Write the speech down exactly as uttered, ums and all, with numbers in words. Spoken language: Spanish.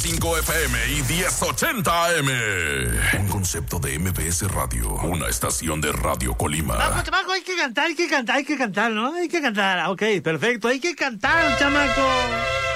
cinco F M y diez ochenta A M. Un concepto de M B S Radio, una estación de Radio Colima. Vamos, chamaco, hay que cantar, hay que cantar, hay que cantar, ¿no? Hay que cantar, ok, perfecto, hay que cantar, chamaco.